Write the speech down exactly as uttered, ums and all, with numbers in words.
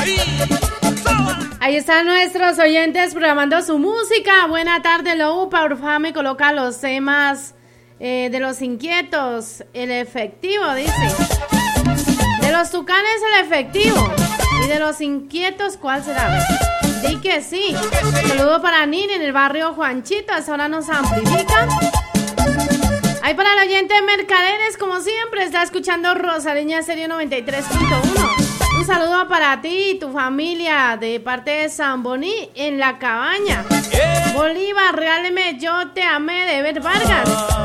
Ahí están nuestros oyentes programando su música. Buena tarde, Lou. Porfa, me coloca los temas eh, de los inquietos. El efectivo, dice. De los tucanes, el efectivo. Y de los inquietos, ¿cuál será? Di que sí. Saludo para Nini en el barrio Juanchito. A esa hora nos amplifica. Ahí para el oyente Mercaderes, como siempre, está escuchando Rosaleña Estéreo noventa y tres punto uno. Un saludo para ti y tu familia de parte de San Boní en La Cabaña. Bolívar, realmente yo te amé de ver Vargas.